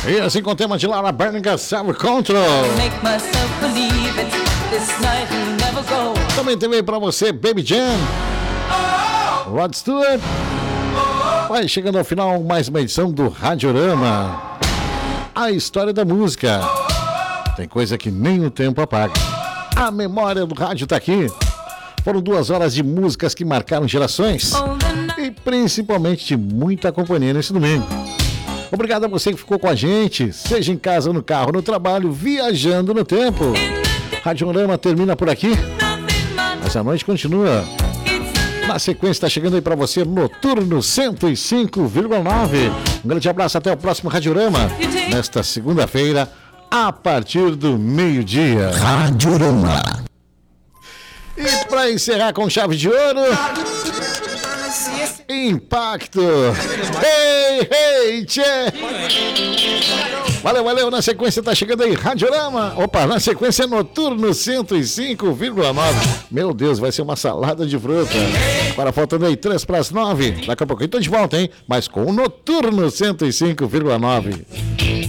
E assim com o tema de Laura Berninger, Self Control. Também tem pra você Baby Jam, Rod Stewart. Vai chegando ao final mais uma edição do Radiorama. A história da música. Tem coisa que nem o tempo apaga. A memória do rádio tá aqui. Foram 2 horas de músicas que marcaram gerações e principalmente de muita companhia nesse domingo. Obrigado a você que ficou com a gente, seja em casa, no carro, no trabalho, viajando no tempo. Radiorama termina por aqui, mas a noite continua. Na sequência está chegando aí para você Noturno 105,9. Um grande abraço, até o próximo Radiorama, nesta segunda-feira, a partir do meio-dia. Radiorama. E para encerrar com chave de ouro, Impacto. Hey, hey, tchê. Valeu, valeu. Na sequência tá chegando aí Radiorama. Opa, na sequência Noturno 105,9. Meu Deus, vai ser uma salada de fruta. Agora faltando aí 3 para as 9. Daqui a pouquinho tô de volta, hein? Mas com o Noturno 105,9.